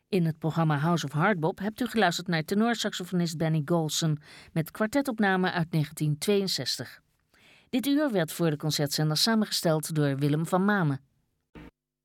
In het programma House of Hardbop hebt u geluisterd naar tenorsaxofonist Benny Golson met kwartetopname uit 1962. Dit uur werd voor de concertzender samengesteld door Willem van Mamen.